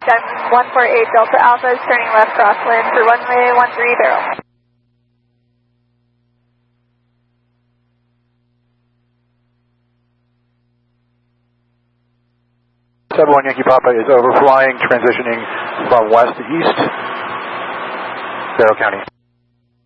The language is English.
Diamond 148 Delta Alpha is turning left crosswind for runway 13 0. 71 Yankee Papa is overflying, transitioning from west to east, Barrow County.